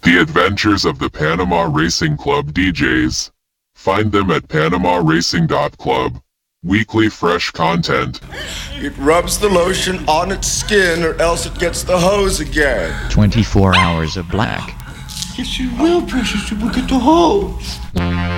The Adventures of the Panama Racing Club DJs. Find them at PanamaRacing.club. Weekly fresh content. It rubs the lotion on its skin or else it gets the hose again. 24 hours of black. Yes, you will, precious. You will get the hose.